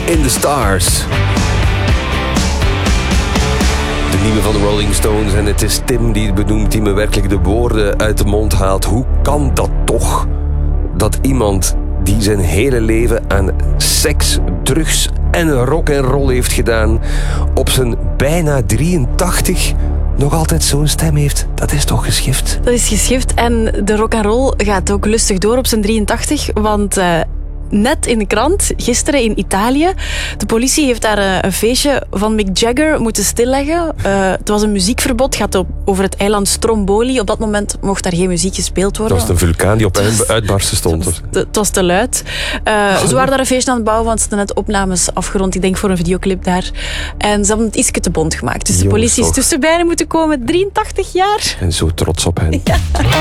in the Stars. De nieuwe van de Rolling Stones. En het is Tim die het benoemt, die me werkelijk de woorden uit de mond haalt. Hoe kan dat toch? Dat iemand die zijn hele leven aan seks, drugs en rock'n'roll heeft gedaan, op zijn bijna 83 nog altijd zo'n stem heeft. Dat is toch geschift? Dat is geschift. En de rock'n'roll gaat ook lustig door op zijn 83. Want net in de krant, gisteren in Italië, de politie heeft daar een feestje van Mick Jagger moeten stilleggen. Het was een muziekverbod. Het gaat over het eiland Stromboli. Op dat moment mocht daar geen muziek gespeeld worden. Dat was een vulkaan die op uitbarsten stond. Het was te luid. Ze waren daar een feestje aan het bouwen, want ze hadden net opnames afgerond. Ik denk voor een videoclip daar. En ze hebben het ietsje te bont gemaakt. Dus de politie is tussenbeide moeten komen. 83 jaar. En zo trots op hen. Ja.